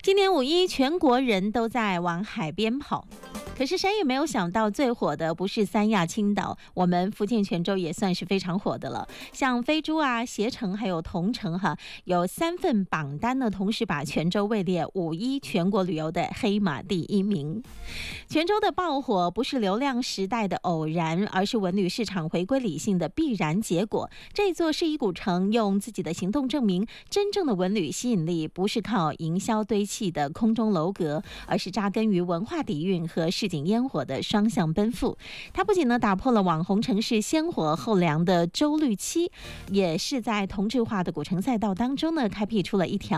今年5·1，全国人都在往海边跑。可是谁也没有想到，最火的不是三亚、青岛，我们福建泉州也算是非常火的了。像飞猪啊、携程还有同程有3份榜单呢，同时把泉州位列5·1全国旅游的黑马第1名。泉州的爆火不是流量时代的偶然，而是文旅市场回归理性的必然结果。这座是一古城用自己的行动证明，真正的文旅吸引力不是靠营销堆砌的空中楼阁，而是扎根于文化底蕴和市井烟火的双向奔赴。它不仅打破了网红城市先火后凉的周绿期，也是在同质化的古城赛道当中开辟出了一条